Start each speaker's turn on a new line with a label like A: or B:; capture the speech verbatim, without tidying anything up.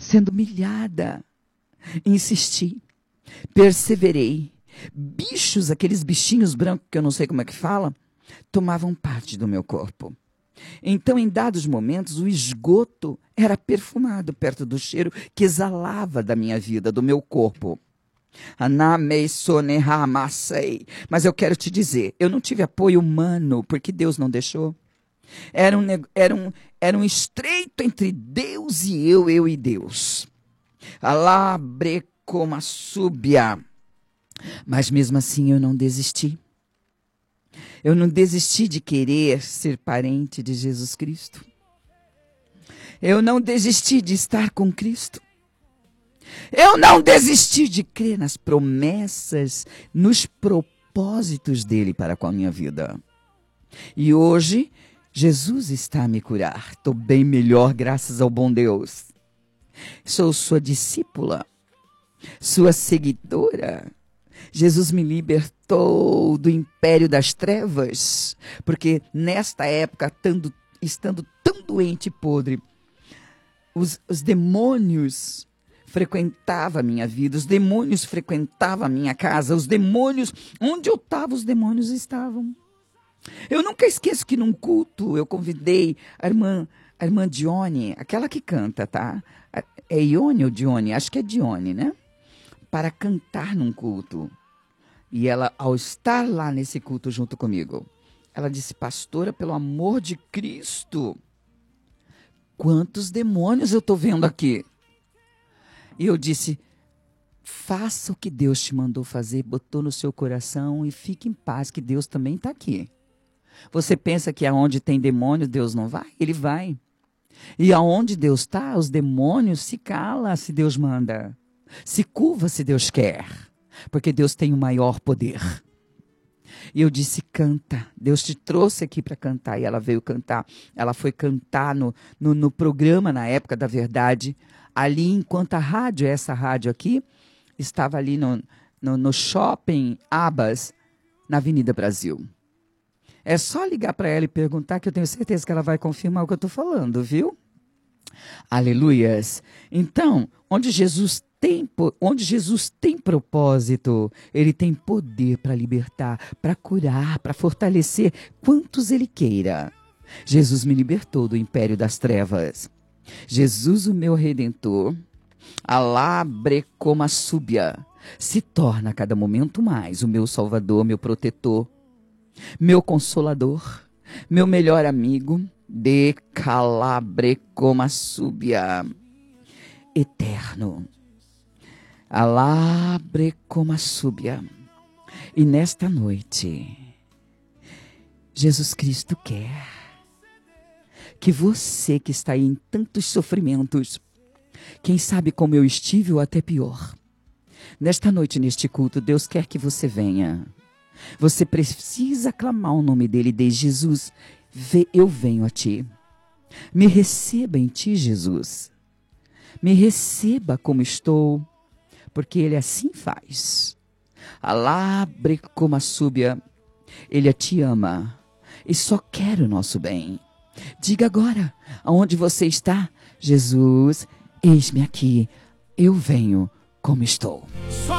A: sendo humilhada. Insisti, perseverei. Bichos, aqueles bichinhos brancos que eu não sei como é que fala, tomavam parte do meu corpo. Então, em dados momentos, o esgoto era perfumado perto do cheiro que exalava da minha vida, do meu corpo. Mas eu quero te dizer, eu não tive apoio humano, porque Deus não deixou. Era um, era um, era um estreito entre Deus e eu, eu e Deus. Alabrecoma-súbia. Mas mesmo assim eu não desisti. Eu não desisti de querer ser parente de Jesus Cristo. Eu não desisti de estar com Cristo. Eu não desisti de crer nas promessas, nos propósitos dele para com a minha vida. E hoje, Jesus está a me curar. Estou bem melhor, graças ao bom Deus. Sou sua discípula, sua seguidora. Jesus me libertou do império das trevas, porque nesta época, estando, estando tão doente e podre, os, os demônios frequentavam a minha vida, os demônios frequentavam a minha casa, os demônios, onde eu estava, os demônios estavam. Eu nunca esqueço que num culto eu convidei a irmã, a irmã Dione, aquela que canta, tá? É Ione ou Dione? Acho que é Dione, né? Para cantar num culto. E ela, ao estar lá nesse culto junto comigo, ela disse: pastora, pelo amor de Cristo, quantos demônios eu estou vendo aqui? E eu disse: faça o que Deus te mandou fazer, botou no seu coração, e fique em paz, que Deus também está aqui. Você pensa que aonde tem demônio, Deus não vai? Ele vai. E aonde Deus está, os demônios se calam se Deus manda. Se curva se Deus quer. Porque Deus tem o maior poder. E eu disse: canta. Deus te trouxe aqui para cantar. E ela veio cantar. Ela foi cantar no, no, no programa, na época da verdade. Ali, enquanto a rádio, essa rádio aqui, estava ali no, no, no shopping Abas, na Avenida Brasil. É só ligar para ela e perguntar, que eu tenho certeza que ela vai confirmar o que eu estou falando, viu? Aleluias. Então, onde Jesus tem, onde Jesus tem propósito, ele tem poder para libertar, para curar, para fortalecer quantos ele queira. Jesus me libertou do império das trevas. Jesus, o meu Redentor, Alabrecoma-súbia, se torna a cada momento mais o meu Salvador, meu protetor, meu consolador, meu melhor amigo, de Calabrecoma-súbia, eterno. Alabrecoma-súbia. E nesta noite, Jesus Cristo quer que você que está aí em tantos sofrimentos, quem sabe como eu estive ou até pior, nesta noite, neste culto, Deus quer que você venha. Você precisa clamar o nome dele, de Jesus, eu venho a ti. Me receba em ti, Jesus. Me receba como estou, porque ele assim faz. Alabrecoma-súbia, ele te ama e só quer o nosso bem. Diga agora, aonde você está: Jesus, eis-me aqui, eu venho como estou.